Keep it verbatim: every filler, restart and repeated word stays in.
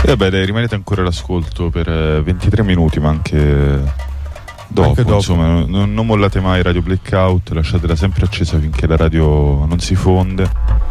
E beh, dai, rimanete ancora all'ascolto per eh, ventitré minuti, ma anche dopo, anche dopo. insomma, non, non mollate mai Radio Blackout, lasciatela sempre accesa finché la radio non si fonde.